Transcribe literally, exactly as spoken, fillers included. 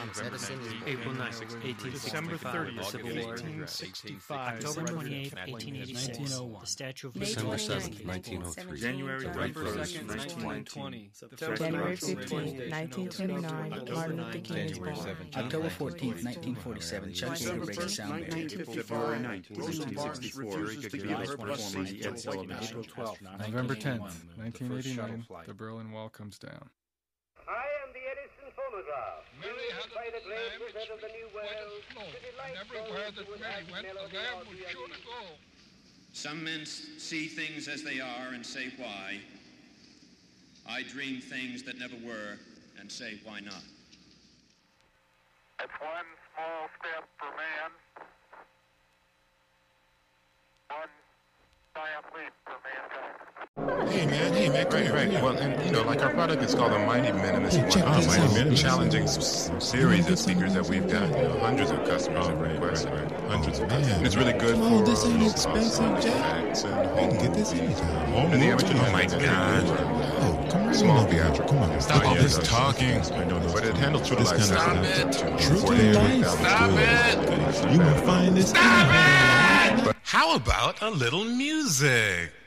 Thomas Edison. April ninth, eighteen December sixty-five, thirtieth, the Civil War. eighteen sixty-five. October twenty-eighth, eighteen eighty-six, the Statue of December Liberty. seventh, nineteen oh three. January November second, nineteen twenty. January fifteenth, nineteen twenty-nine, Martin Luther King is born. October fourteenth, nineteen forty-seven, Chuck Yeager breaks sound barrier. February ninth, nineteen sixty-four. April twelfth, November tenth, nineteen eighty-nine, the Berlin Wall comes down. I am the Edison phonograph. Mary had a Play the great lamb wizard of the New white as World. snow, To delight and everywhere those that who would Mary add went, the melody lamb or was the sure to unusual. go. Some men see things as they are and say why. I dream things that never were and say why not. It's one small step for man, one giant leap for mankind. Hey man, hey man, right, right. Well, and you know, like our product is called the Mighty Men, and this Hey, is check one of this the out. most challenging s- series of speakers that we've got. You know, hundreds of customers have requested, hundreds of customers. And it's really good Come on, for this ain't low expensive, cost Jack. effects and I home can get this movies. anytime. And the original Oh my has very God. good, Oh, come on. small Come on. theatrical. Come on. Stop Oh, all yeah, this those- talking. I know, but it handles true to This life kind of stuff. stuff. to True forty to eight life. thousand Stop it. You will find this. Stop it. How about a little music?